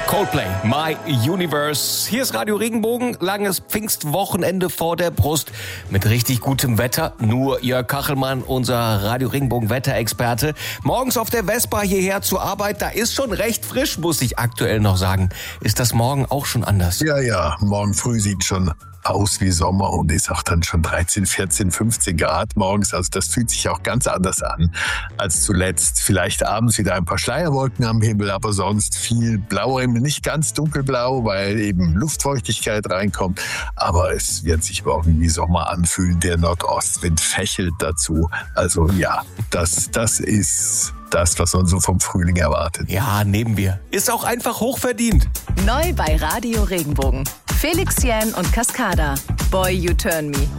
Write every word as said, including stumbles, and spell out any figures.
Coldplay, My Universe. Hier ist Radio Regenbogen, langes Pfingstwochenende vor der Brust mit richtig gutem Wetter. Nur Jörg Kachelmann, unser Radio Regenbogen Wetterexperte. Morgens auf der Vespa hierher zur Arbeit, da ist schon recht frisch, muss ich aktuell noch sagen. Ist das morgen auch schon anders? Ja, ja, morgen früh sieht schon aus wie Sommer und ist auch dann schon dreizehn, vierzehn, fünfzehn Grad morgens. Also das fühlt sich auch ganz anders an als zuletzt. Vielleicht abends wieder ein paar Schleierwolken am Himmel, aber sonst viel blauer Himmel. Nicht ganz dunkelblau, weil eben Luftfeuchtigkeit reinkommt. Aber es wird sich morgen wie Sommer anfühlen. Der Nordostwind fächelt dazu. Also ja, das, das ist das, was man so vom Frühling erwartet. Ja, nehmen wir. Ist auch einfach hochverdient. Neu bei Radio Regenbogen. Felix Jähn und Cascada. Boy, You Turn Me.